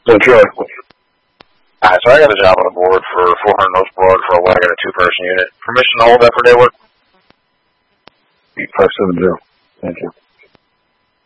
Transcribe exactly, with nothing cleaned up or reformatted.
So Charlie. Alright, so I got a job on the board for four hundred notes board for a wagon and two-person unit. Permission to hold that for day work? five seven zero. Thank you.